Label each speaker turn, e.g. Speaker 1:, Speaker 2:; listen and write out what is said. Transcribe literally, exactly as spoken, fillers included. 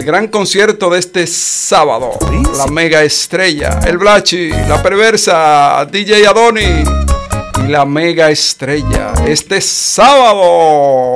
Speaker 1: gran concierto de este sábado. La mega estrella, el Blachi, la perversa, D J Adoni y la mega estrella este sábado.